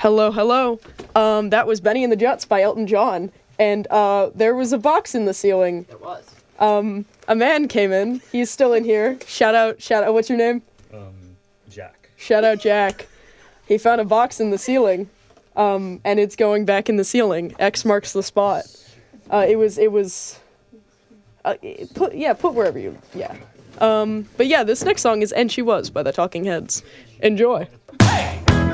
Hello, hello. That was Benny and the Jets by Elton John. And there was a box in the ceiling. There was. A man came in. He's still in here. Shout out, what's your name? Jack. Shout out, Jack. He found a box in the ceiling, and it's going back in the ceiling. X marks the spot. Put wherever you, yeah. But yeah, this next song is And She Was by the Talking Heads. Enjoy. Hey!